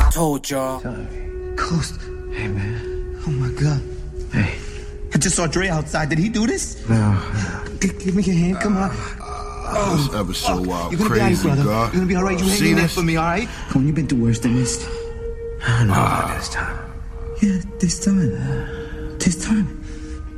Told y'all. Ghost. Hey, man. Oh, my God. Hey. I just saw Dre outside. Did he do this? No. Give me your hand. Come on. This episode wild, You're gonna crazy, be all right, brother. God. You're gonna be all right. You hang in there for me, all right? Come on, you've been through worse than this. I don't know about this time. Yeah, this time. This time.